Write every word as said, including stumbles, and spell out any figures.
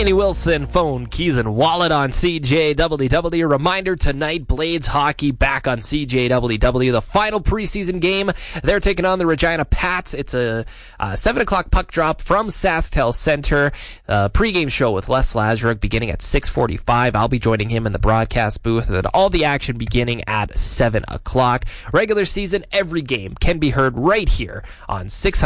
Laney Wilson, phone, keys, and wallet on C J W W. Reminder tonight, Blades hockey back on C J W W. The final preseason game. They're taking on the Regina Pats. It's a, a seven o'clock puck drop from SaskTel Center. Uh, pregame show with Les Lazaruk beginning at six forty-five. I'll be joining him in the broadcast booth, and then all the action beginning at seven o'clock. Regular season, every game can be heard right here on six hundred.